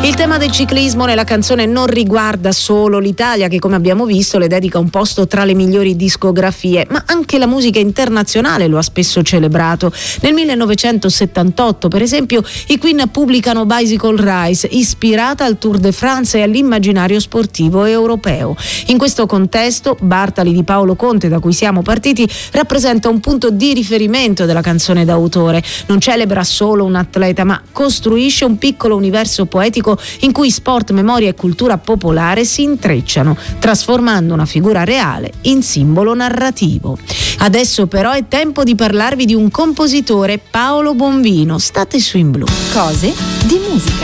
Il tema del ciclismo nella canzone non riguarda solo l'Italia, che come abbiamo visto le dedica un posto tra le migliori discografie, ma anche la musica internazionale lo ha spesso celebrato. Nel 1978, per esempio, i Queen pubblicano Bicycle Race, ispirata al Tour de France e all'immaginario sportivo europeo. In questo contesto, Bartali di Paolo Conte, da cui siamo partiti, rappresenta un punto di riferimento della canzone d'autore. Non celebra solo un atleta, ma costruisce un piccolo universo poetico in cui sport, memoria e cultura popolare si intrecciano, trasformando una figura reale in simbolo narrativo. Adesso però è tempo di parlarvi di un compositore, Paolo Bonvino. State su In Blu. Cose di musica.